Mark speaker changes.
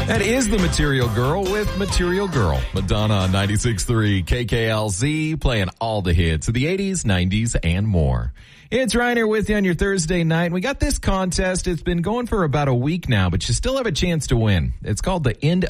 Speaker 1: That is the Material Girl with Material Girl. Madonna on 96.3 KKLZ, playing all the hits of the 80s, 90s, and more. It's Ryan here with you on your Thursday night. We got this contest. It's been going for about a week now, but you still have a chance to win. It's called the End